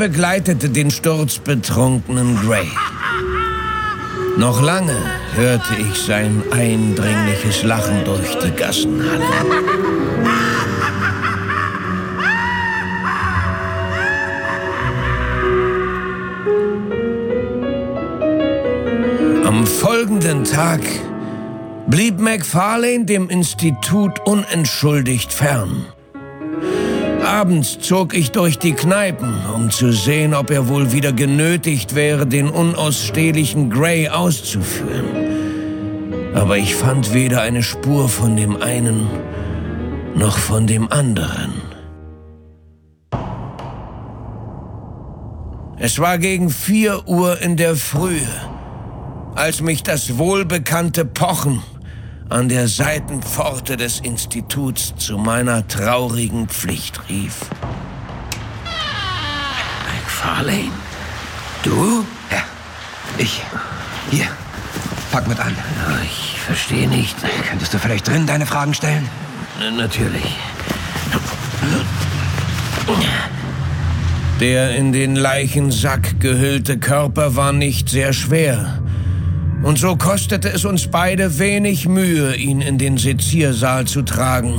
begleitete den sturzbetrunkenen Gray. Noch lange hörte ich sein eindringliches Lachen durch die Gassen hallen. Am folgenden Tag blieb MacFarlane dem Institut unentschuldigt fern. Abends zog ich durch die Kneipen, um zu sehen, ob er wohl wieder genötigt wäre, den unausstehlichen Gray auszuführen. Aber ich fand weder eine Spur von dem einen noch von dem anderen. Es war gegen 4 Uhr in der Frühe, als mich das wohlbekannte Pochen an der Seitenpforte des Instituts zu meiner traurigen Pflicht rief. MacFarlane? Du? Ja, ich. Hier, pack mit an. Ich verstehe nicht. Könntest du vielleicht drin deine Fragen stellen? Natürlich. Der in den Leichensack gehüllte Körper war nicht sehr schwer. Und so kostete es uns beide wenig Mühe, ihn in den Seziersaal zu tragen.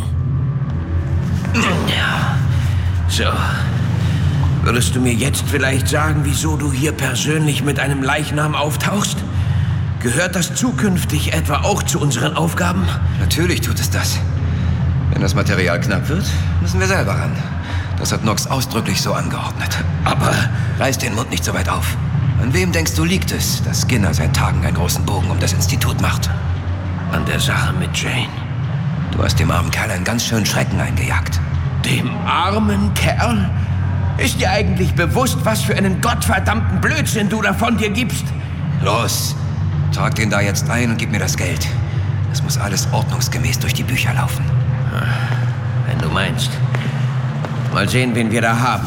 Ja, so. Würdest du mir jetzt vielleicht sagen, wieso du hier persönlich mit einem Leichnam auftauchst? Gehört das zukünftig etwa auch zu unseren Aufgaben? Natürlich tut es das. Wenn das Material knapp wird, müssen wir selber ran. Das hat Knox ausdrücklich so angeordnet. Aber reiß den Mund nicht so weit auf. An wem denkst du, liegt es, dass Skinner seit Tagen einen großen Bogen um das Institut macht? An der Sache mit Jane. Du hast dem armen Kerl einen ganz schönen Schrecken eingejagt. Dem armen Kerl? Ist dir eigentlich bewusst, was für einen gottverdammten Blödsinn du da von dir gibst? Los, trag den da jetzt ein und gib mir das Geld. Es muss alles ordnungsgemäß durch die Bücher laufen. Wenn du meinst. Mal sehen, wen wir da haben.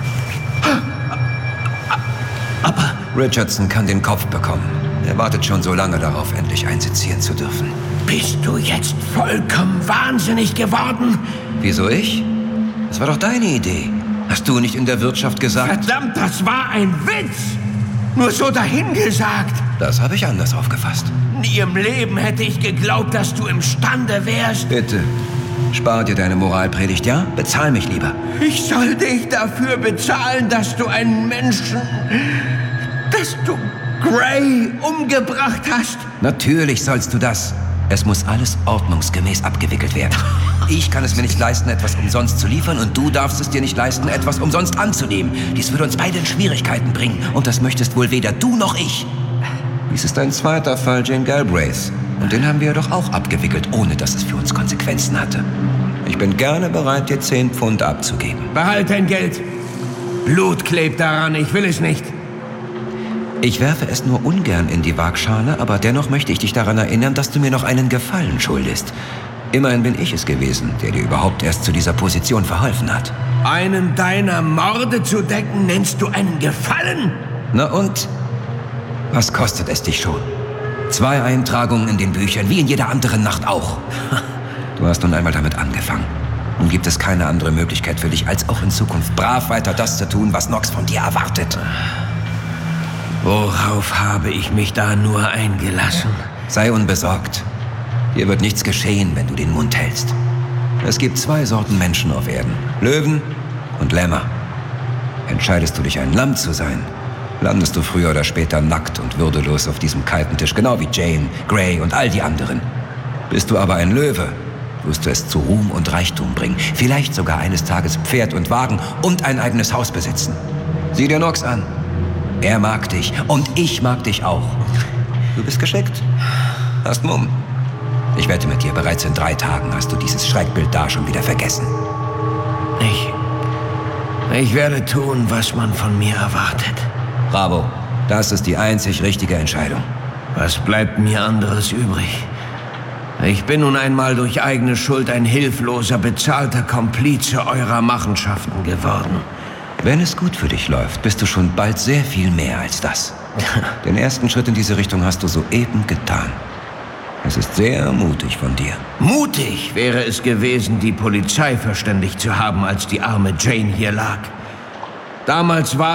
Aber Richardson kann den Kopf bekommen. Er wartet schon so lange darauf, endlich einsezieren zu dürfen. Bist du jetzt vollkommen wahnsinnig geworden? Wieso ich? Das war doch deine Idee. Hast du nicht in der Wirtschaft gesagt? Verdammt, das war ein Witz! Nur so dahingesagt. Das habe ich anders aufgefasst. Nie im Leben hätte ich geglaubt, dass du imstande wärst. Bitte, spar dir deine Moralpredigt, ja? Bezahl mich lieber. Ich soll dich dafür bezahlen, dass du einen Menschen... dass du Gray umgebracht hast? Natürlich sollst du das. Es muss alles ordnungsgemäß abgewickelt werden. Ich kann es mir nicht leisten, etwas umsonst zu liefern, und du darfst es dir nicht leisten, etwas umsonst anzunehmen. Dies würde uns beide in Schwierigkeiten bringen, und das möchtest wohl weder du noch ich. Dies ist ein zweiter Fall Jane Galbraiths, und den haben wir doch auch abgewickelt, ohne dass es für uns Konsequenzen hatte. Ich bin gerne bereit, dir 10 Pfund abzugeben. Behalt dein Geld. Blut klebt daran, ich will es nicht. Ich werfe es nur ungern in die Waagschale, aber dennoch möchte ich dich daran erinnern, dass du mir noch einen Gefallen schuldest. Immerhin bin ich es gewesen, der dir überhaupt erst zu dieser Position verholfen hat. Einen deiner Morde zu decken, nennst du einen Gefallen? Na und? Was kostet es dich schon? 2 Eintragungen in den Büchern, wie in jeder anderen Nacht auch. Du hast nun einmal damit angefangen. Nun gibt es keine andere Möglichkeit für dich, als auch in Zukunft brav weiter das zu tun, was Knox von dir erwartet. Worauf habe ich mich da nur eingelassen? Sei unbesorgt. Dir wird nichts geschehen, wenn du den Mund hältst. Es gibt 2 Sorten Menschen auf Erden. Löwen und Lämmer. Entscheidest du dich, ein Lamm zu sein, landest du früher oder später nackt und würdelos auf diesem kalten Tisch, genau wie Jane, Gray und all die anderen. Bist du aber ein Löwe, wirst du es zu Ruhm und Reichtum bringen. Vielleicht sogar eines Tages Pferd und Wagen und ein eigenes Haus besitzen. Sieh dir Knox an. Er mag dich und ich mag dich auch. Du bist geschickt. Hast Mumm. Ich wette mit dir, bereits in 3 Tagen hast du dieses Schreckbild da schon wieder vergessen. Ich werde tun, was man von mir erwartet. Bravo. Das ist die einzig richtige Entscheidung. Was bleibt mir anderes übrig? Ich bin nun einmal durch eigene Schuld ein hilfloser, bezahlter Komplize eurer Machenschaften geworden. Wenn es gut für dich läuft, bist du schon bald sehr viel mehr als das. Den ersten Schritt in diese Richtung hast du soeben getan. Es ist sehr mutig von dir. Mutig wäre es gewesen, die Polizei verständigt zu haben, als die arme Jane hier lag. Damals war